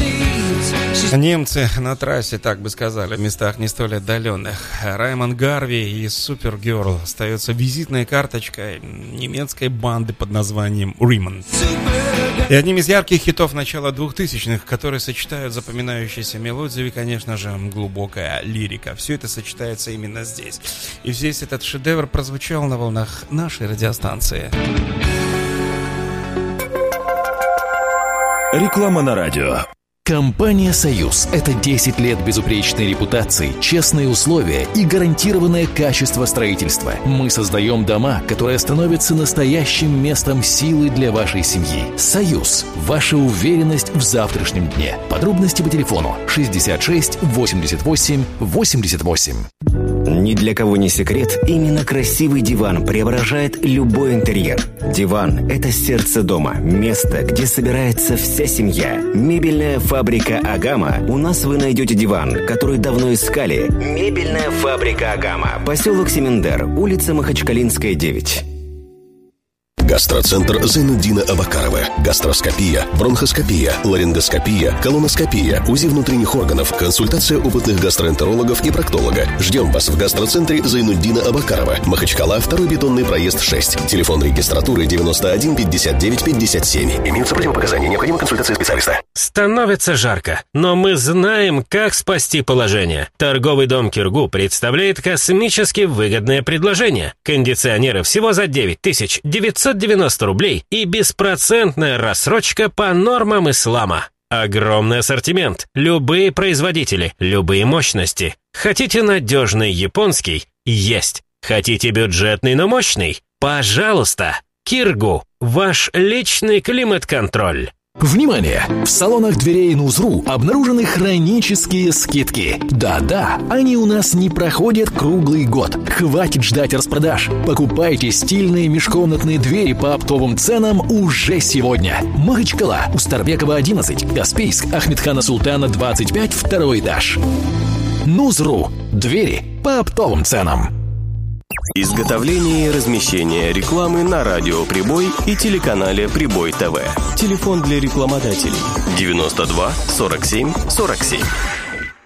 Немцы на трассе, так бы сказали, в местах не столь отдаленных. Раймонд Гарви и Супергерл остается визитной карточкой немецкой банды под названием Риман. И одним из ярких хитов начала 2000-х, которые сочетают запоминающиеся мелодии и, конечно же, глубокая лирика. Все это сочетается именно здесь. И весь этот шедевр прозвучал на волнах нашей радиостанции. Реклама на радио. Компания «Союз» — это 10 лет безупречной репутации, честные условия и гарантированное качество строительства. Мы создаем дома, которые становятся настоящим местом силы для вашей семьи. «Союз» — ваша уверенность в завтрашнем дне. Подробности по телефону 66 88 88. Ни для кого не секрет, именно красивый диван преображает любой интерьер. Диван – это сердце дома, место, где собирается вся семья. Мебельная фабрика «Агама». У нас вы найдете диван, который давно искали. Мебельная фабрика «Агама». Поселок Семендер, улица Махачкалинская, 9. Гастроцентр Зайнуддина Абакарова. Гастроскопия, бронхоскопия, ларингоскопия, колоноскопия, УЗИ внутренних органов, консультация опытных гастроэнтерологов и проктолога. Ждем вас в гастроцентре Зайнуддина Абакарова. Махачкала, 2-й бетонный проезд 6. Телефон регистратуры 91 59 57. Имеются противопоказания. Необходима консультация специалиста. Становится жарко, но мы знаем, как спасти положение. Торговый дом «Киргу» представляет космически выгодное предложение. Кондиционеры всего за 9990 рублей и беспроцентная рассрочка по нормам ислама. Огромный ассортимент, любые производители, любые мощности. Хотите надежный японский? Есть. Хотите бюджетный, но мощный? Пожалуйста. «Киргу» – ваш личный климат-контроль. Внимание! В салонах дверей Нузру обнаружены хронические скидки. Да-да, они у нас не проходят круглый год. Хватит ждать распродаж. Покупайте стильные межкомнатные двери по оптовым ценам уже сегодня. Махачкала, Устарбекова, 11, Каспийск, Ахмедхана Султана, 25, 2-й этаж. Нузру. Двери по оптовым ценам. Изготовление и размещение рекламы на радио «Прибой» и телеканале «Прибой ТВ». Телефон для рекламодателей 92 47 47.